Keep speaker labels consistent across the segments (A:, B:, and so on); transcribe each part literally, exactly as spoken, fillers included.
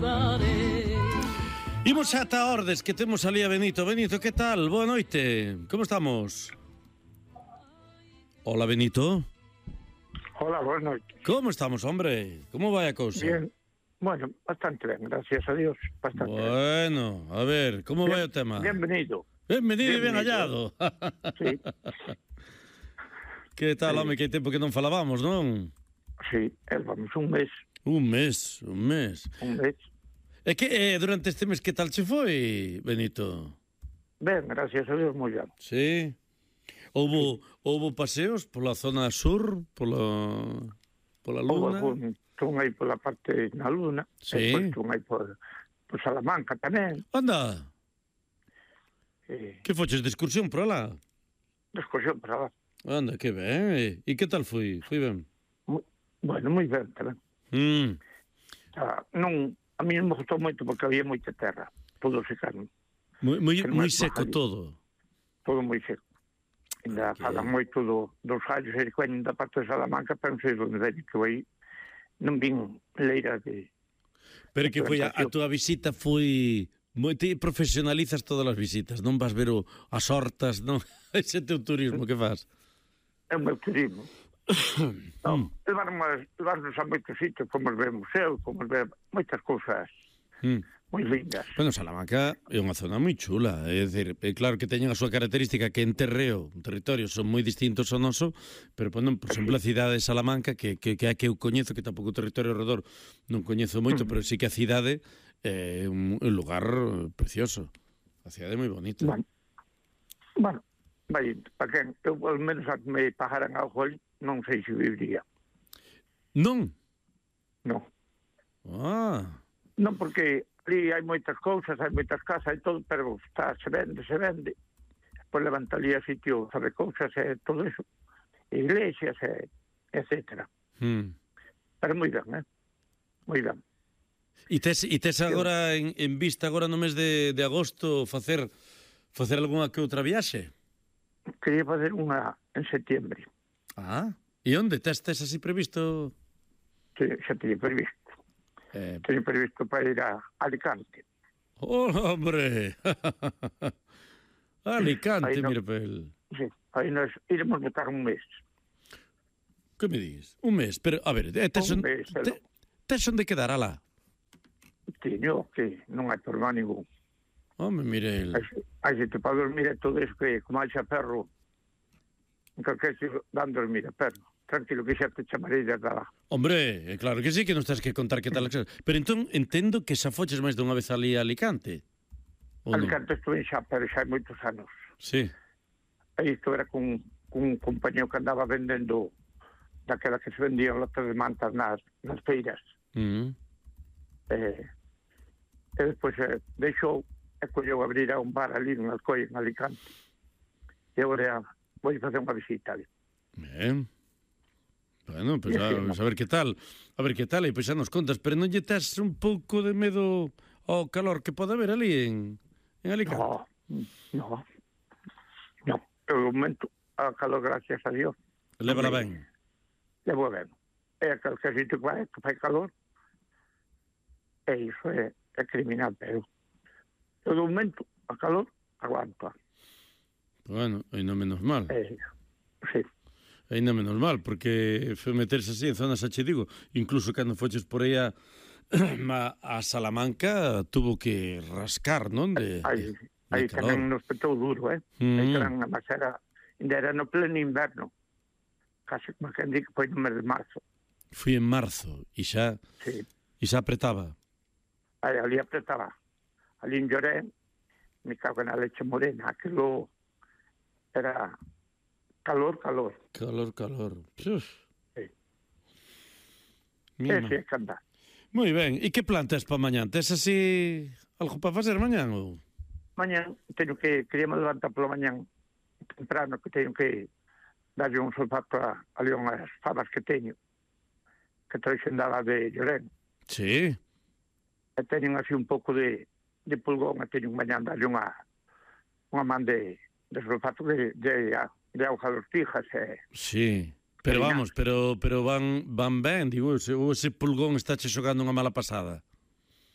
A: Imos ata Ordes, que temos ali a Benito. Benito, que tal? Boa noite. Como estamos? Hola, Benito.
B: Hola, boa noite.
A: Como estamos, hombre? Como vai a cousa?
B: Bien. Bueno, bastante ben, gracias a Dios. Bastante
A: bueno,
B: ben.
A: A ver, como
B: bien,
A: vai o tema?
B: Bienvenido.
A: Bienvenido e ben hallado.
B: Sí.
A: Que tal,
B: sí.
A: home, que hai tempo que non falábamos, non?
B: Sí, vamos un mes.
A: Un mes, un mes.
B: Un mes.
A: E que eh, durante este mes que tal che foi, Benito?
B: Ben, gracias a Dios, moi ben.
A: Sí. Houbo, sí. houbo paseos pola zona sur, pola, pola Luna?
B: Houbo, tun aí pola parte na Luna,
A: sí.
B: E depois tun aí por, por Salamanca tamén.
A: Anda.
B: Eh,
A: que foches de excursión por lá?
B: De excursión por lá.
A: Anda, que ben. E que tal foi? Foi ben?
B: Muy, bueno, moi ben tamén.
A: Mm.
B: Ah, non, a mí non me gustou moito porque había moita terra, todo secano.
A: Moi, moi, moi seco todo.
B: Todo moi seco. Ainda okay. Falan moito do, dos fallos e que veñen da parte de Salamanca, pero non sei onde veñen, que aí non vin leira de...
A: Pero que foi a, a túa visita foi... Moi, ti profesionalizas todas as visitas, non vas ver o, as hortas, non? Ese teu turismo que fas?
B: É o meu turismo. Non, levarnos, levarnos a moitos sitios, fomos ver museos, fomos ver moitas cousas mm. moi lindas.
A: Bueno, Salamanca é unha zona moi chula, é dicir, é claro que teñen a súa característica que en terreo, un territorio son moi distintos ao noso, pero, bueno, por exemplo, a cidade de Salamanca, que, que, que é a que eu coñezo, que tampouco o territorio ao redor non coñezo moito, mm. pero sí que a cidade é un, un lugar precioso, a cidade é moi bonita.
B: Bueno, bueno vai, para que eu, ao menos, a que me pagaran algo ali, non sei se viviría.
A: Non?
B: Non.
A: Ah.
B: Non, porque ali hai moitas cousas, hai moitas casas e todo, pero está, se vende, se vende. Pois levanta ali a sitio, sabe, cousas e todo eso. Iglesias, e, etcétera.
A: Mm.
B: Pero moi ben, eh? Moi ben.
A: E tes, e tes agora en, en vista, agora no mes de, de agosto, facer facer algunha que outra viaxe?
B: Quería fazer unha en setiembre.
A: Ah, e onde? Tes, tes así previsto?
B: Sí, xa teño previsto. Eh... Teño previsto para ir a Alicante.
A: ¡Oh, hombre! Alicante, no, mira pel...
B: Sí, aí nos iremos botar un mes.
A: Que me dis? Un mes? Pero, a ver, tes un, mes, pero... te, tes onde quedar alá?
B: Teño, que non hai problema ningún.
A: Home, mire el...
B: Hai xente para dormir e todo eso que, como hai xa perro, en calquer sitio, dan dormir a perro. Tranquilo, que xa te chamarei de lá.
A: Hombre, claro que sí, que non tens que contar que tal... Pero entón, entendo que xa foches máis dunha vez ali a Alicante.
B: Alicante estuve xa, pero xa hai moitos anos.
A: Sí.
B: Aí isto era con, con un compañero que andaba vendendo daquela que se vendían lotes de mantas nas, nas feiras.
A: Mm.
B: Eh, e despois eh, deixou e colleu abrir a un bar ali en Alcoy, en Alicante. E agora vou facer unha visita ali.
A: Ben. Bueno, pues a, a ver que tal. A ver que tal, e pois xa nos contas, pero non lle tes un pouco de medo ao calor que pode haber ali en, en Alicante?
B: No, no. No, eu momento a calor, gracias a Dios.
A: Lévala ben.
B: Levo ben. É aquel que sitio que vai, que fai calor, e iso é, é criminal, pero eu do momento a calor aguanto.
A: Bueno, ainda menos mal.
B: Eh, sí.
A: Ainda menos mal, porque foi meterse así en zonas, xa che digo, incluso cando foches por aí a, a Salamanca, tuvo que rascar, non? De,
B: aí
A: de,
B: aí
A: de
B: tamén nos petou duro, eh? Mm. Aí tamén, mas era, ainda era no pleno inverno, casi como que indica, foi no mes de marzo.
A: Fui en marzo, e xa,
B: sí.
A: E xa apretaba.
B: Aí, ali apretaba. Ali en Llorén, me cago na leche morena, aquilo era calor, calor.
A: Calor, calor. Uf.
B: Sí. Sí, sí, que anda.
A: Moi ben, e que plan tes pa mañán? Tes así algo para facer mañán? Ou?
B: Mañán, teño que, queríamos levantar pola mañán temprano, que teño que darlle un solfato a, a león as fabas que teño, que traixen dala de Llorén.
A: Sí.
B: E teñen así un pouco de, de pulgón, e teño mañán darlle unha, unha man de, de solfato de, de, de auga dos tijas. E...
A: Sí, pero vamos, pero pero van van ben, digo, ese, ese pulgón está che xogando unha mala pasada.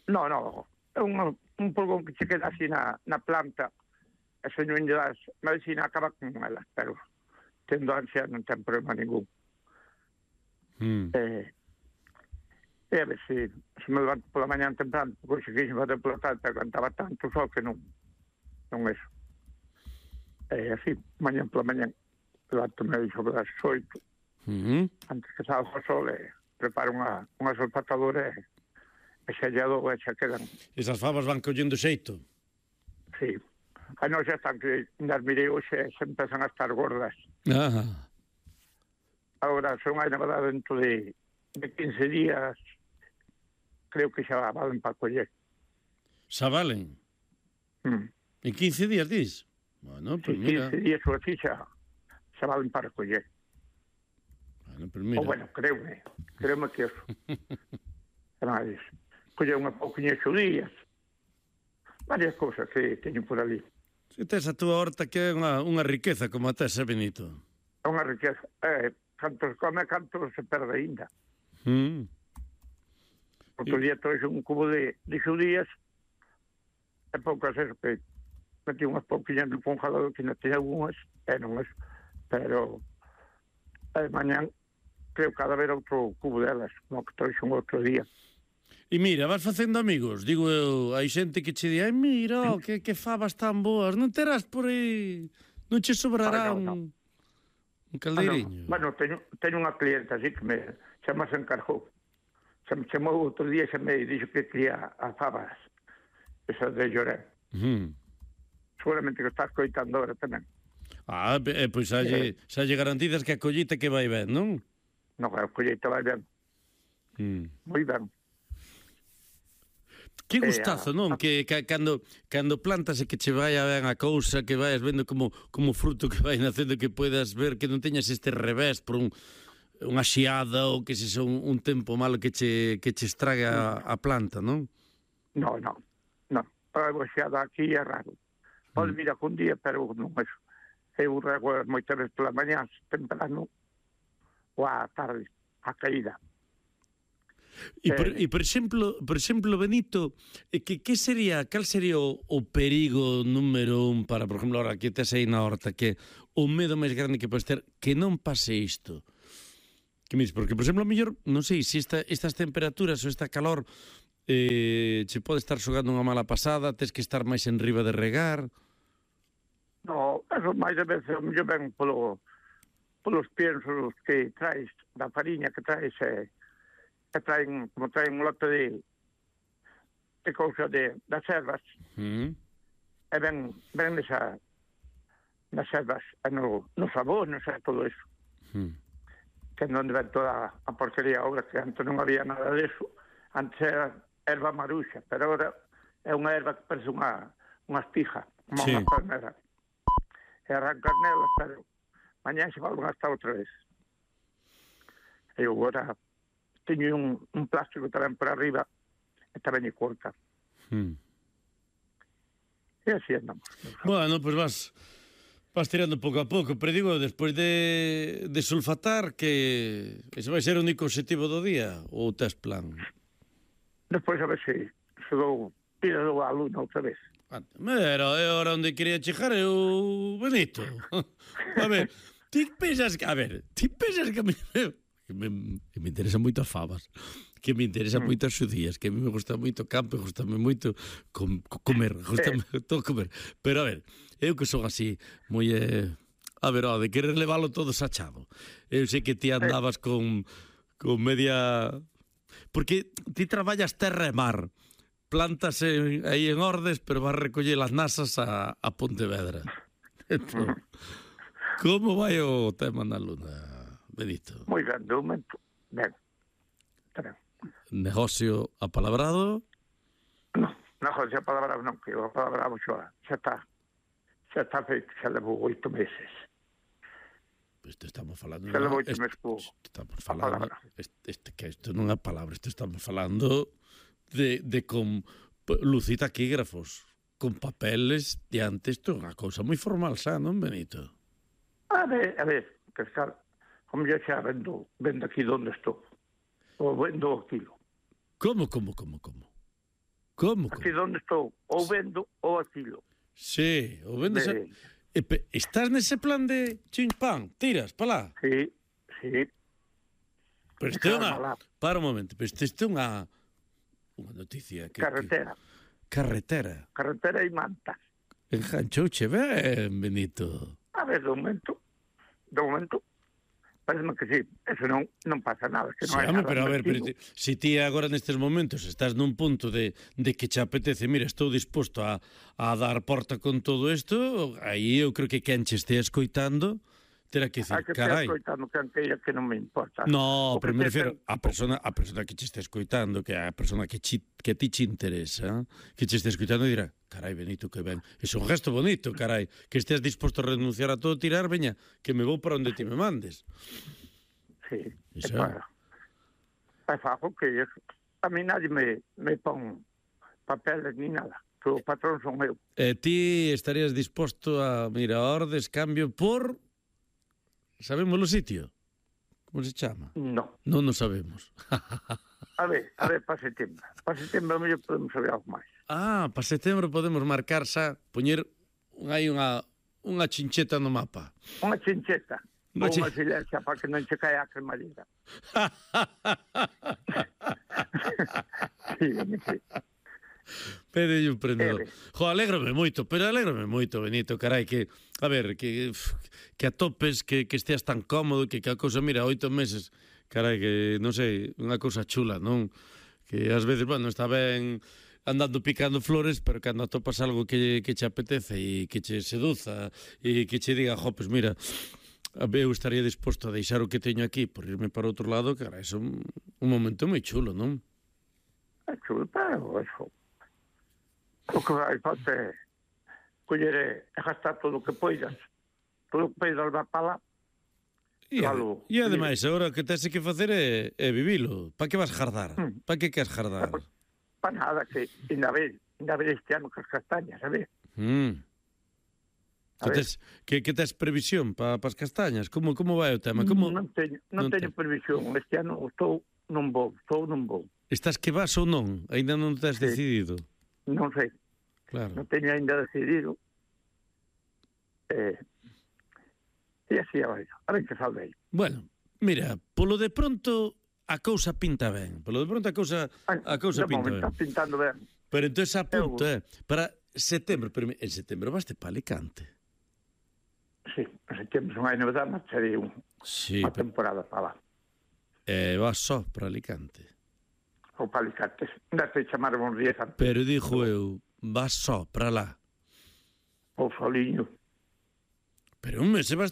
B: No, no, é un, un polvón que che queda así na, na planta, e se non lle das medicina acaba con ela, pero tendo ansia non ten problema ningún.
A: Mm.
B: Eh, e a ver se, se me levanto pola mañan temprano, porque se quixen fazer pola tarde, aguantaba tanto só que non, non eso. E así, mañan pola mañan, levanto me sobre as oito,
A: Mm.
B: antes que salga o sol, e preparo unha, unha solpatadora e, e xa lle dou e xa quedan.
A: Esas fabas van collendo xeito.
B: Sí. A non xa están que nas mirei hoxe se empezan a estar gordas.
A: Ah.
B: Agora son aí na verdade dentro de, de quince días creo que xa valen para coller.
A: Xa valen?
B: Mm.
A: En quince días, dis? Bueno, pues
B: Sí,
A: mira.
B: quince días ou así xa, xa valen para coller.
A: Bueno, pues mira.
B: O bueno, creume, creume que eso. Ademais, coller unha pouquinha xo días. Varias cousas que teño por ali.
A: Se tes a túa horta que é unha, unha riqueza como a tes, eh, Benito?
B: É unha riqueza. Eh, cantos come, cantos se perde ainda.
A: Mm.
B: Outro día trouxe un cubo de, de xudías e poucas eso que metí unhas pouquinhas no congelador que non tiña algunhas e non es, pero e mañán creo que ha de haber outro cubo delas, como que trouxe un outro día.
A: E mira, vas facendo amigos. Digo eu, hai xente que che di, ai, mira, oh, que, que fabas tan boas. Non terás por aí... Non che sobrará
B: Ah, no, no.
A: un... un caldeiriño.
B: Ah, no. Bueno, teño, teño unha clienta así que me, xa me se encargou. Se me chamou outro día e xa me dixo que quería as fabas esas de Llorén.
A: Mm.
B: Seguramente que estás coitando ahora tamén.
A: Ah, eh, pois xa lle, xa lle garantidas que a collita que vai ben, non?
B: Non, a colleita vai ben.
A: Mm.
B: Moi ben.
A: Que
B: Eh,
A: gustazo,
B: a-
A: non?
B: a-
A: Que, que cando, cando plantas e que che vaya ben a cousa, que vayas vendo como, como fruto que vai nacendo, que puedas ver que non teñas este revés por un, unha xiada ou que se son un tempo malo que che, que che estraga a, a planta, non?
B: No, no, no. A boxeada aquí é raro. Pode vir algún día, pero non é. Eu rego moitas veces pola mañá, temprano, ou á tarde, a caída.
A: E por,
B: Eh.
A: e por exemplo, por exemplo, Benito, eh, que que sería, cal sería o, o perigo número un para, por exemplo, ahora que tes aí na horta, que o medo máis grande que podes ter que non pase isto? Que me dis, porque, por exemplo, a mellor, non sei, se esta, estas temperaturas ou esta calor eh, che pode estar xogando unha mala pasada, tes que estar máis en riba de regar.
B: No, eso máis de veces, eu ven polo, polos piensos que traes, da fariña que traes, e, e traen, como traen un lote de, de cousas de, das ervas,
A: Mm.
B: e ven, ven nesa, nas ervas, e no, no sabor, no sei, todo eso.
A: Mm.
B: Que non ven toda a porquería ahora, que antes non había nada deso. Antes era erva maruxa, pero agora é unha erva que parece unha, unha espija, como
A: Sí.
B: unha palmera. E arrancar nelas, pero mañán se volven a estar outra vez. E eu agora teño un, un plástico tamén por arriba e tamén lle corta.
A: Mm.
B: E así andamos.
A: Bueno, pois pues vas vas tirando pouco a pouco, pero digo, despois de, de sulfatar, que ese vai ser o único objetivo do día, ou tes plan?
B: Despois a ver se, se dou, tira dou a luna outra vez.
A: Pero é hora onde quería chegar eu, Benito. A ver, ti pensas que, a ver, ti pensas que a mí que me, que me interesan moito as fabas, que me interesan moito as xudías, que a mí me gusta moito o campo, gustame moito com, comer, gustame eh. todo comer. Pero a ver, eu que son así, moi eh, a ver, ó, de querer leválo todo sachado. Eu sei que ti andabas con con media, porque ti traballas terra e mar. Plantas en, aí en Ordes, pero vas recoller as nasas a, a Pontevedra. Entón, como vai o tema na luna, Benito?
B: Moi ben, de momento, ben. Ben.
A: Negocio apalabrado?
B: No, non joder, a palabra non, que a palabra xa, xa está, xa está feito, xa levo oito meses.
A: Isto estamos falando...
B: Xa levo oito
A: est,
B: meses po,
A: estamos
B: a
A: falando...
B: palabra.
A: Este, este, que isto non é palabra, isto estamos falando de, de con lucir taquígrafos, con papeles diante, isto é unha cousa moi formal xa, non, Benito?
B: A ver, a ver, que está, como yo xa vendo, vendo aquí donde estou, ou vendo aquilo.
A: Como, como, como, como? Como?
B: Aquí onde estou, ou vendo ou aquilo.
A: Sí, ou vendes... A...
B: De...
A: E, pe... Estás nese plan de chimpán? Tiras, pa lá?
B: Sí, sí.
A: Pero este é unha... Para un momento, pero este é unha... Unha noticia que...
B: Carretera.
A: Que... Carretera.
B: Carretera e mantas.
A: Enganchouche ben, Benito.
B: A ver, de momento, de momento, parece que sí, eso non, non pasa nada. Que non
A: Sí,
B: hai
A: home,
B: nada
A: pero a ver, pero,
B: metido.
A: si ti agora nestes momentos estás nun punto de, de que che apetece, mira, estou disposto a, a dar porta con todo isto, aí eu creo que quen che estea escoitando terá que
B: Hai
A: dicir,
B: que
A: carai.
B: estar escoitando quen queira que non me importa.
A: No,
B: O
A: pero
B: que
A: me
B: te
A: refiro
B: ten-
A: a persona, a persona que che está escoitando, que é a persona que, chi, que a ti che interesa, que che está escoitando e dirá, carai, Benito, que ben. É un gesto bonito, carai, que estés disposto a renunciar a todo, tirar, veña, que me vou para onde ti me mandes.
B: Sí,
A: Iso.
B: é para... É fajo que es- a mí nadie me, me pon papeles ni nada. Que o patrón son eu.
A: E ti estarías disposto a, mira, ordes, cambio por... Sabemos o sitio? Como se chama?
B: No.
A: Non o sabemos.
B: A ver, a ver, para setembro. Para setembro a mellor podemos saber algo máis.
A: Ah, para setembro podemos marcar xa, poñer hai unha, unha chincheta no mapa.
B: Unha chincheta.
A: Unha
B: Ou
A: chin-
B: unha silencia para que non che caia a cremallera. Sí, sí.
A: Pede un prendedor.
B: Ele.
A: Jo, alégrame moito, pero alégrame moito, Benito, carai, que, a ver, que, que atopes, que, que esteas tan cómodo, que, que a cousa, mira, oito meses, carai, que, non sei, unha cousa chula, non? Que ás veces, bueno, está ben andando picando flores, pero cando atopas algo que, que che apetece e que che seduza e que che diga, jo, pues mira, eu estaría disposto a deixar o que teño aquí por irme para outro lado, carai, é un, un momento moi chulo, non?
B: É chulo, pero eso. O que vai facer coller e gastar todo o que poidas. Todo o que poidas dar para lá.
A: E,
B: Claro.
A: e ademais, agora o que tens que facer é, é vivilo. Pa que vas jardar?
B: Mm.
A: Pa que queres jardar?
B: Para nada, que ainda ver, ainda ver este ano que as castañas, a ver.
A: Mm.
B: A
A: Que
B: ver.
A: tes, que, que tes previsión para pa as castañas? Como, como vai o tema? Como,
B: Non teño, non
A: non
B: teño
A: te-
B: previsión. Este ano estou non vou, estou non vou.
A: Estás que vas ou non? Ainda non te has
B: Sí.
A: decidido?
B: Non sei,
A: Claro.
B: non teño ainda decidido. Eh, e así a ver, a ver que salve aí.
A: Bueno, mira, polo de pronto a cousa pinta ben. Polo de pronto a cousa a cousa
B: de
A: pinta
B: momento
A: ben.
B: está pintando ben.
A: Pero entón a punto,
B: Eu-
A: eh, para setembro, pero en setembro vaste para Alicante.
B: Sí, en setembro non hai novedade, marcharei un,
A: Sí,
B: unha
A: pero,
B: temporada para lá.
A: eh, vas só para Alicante.
B: Ou para Alicante. Ainda te chamaron uns días antes.
A: Pero dixo eu, vas só para lá.
B: Ou soliño.
A: Pero un mes, se vas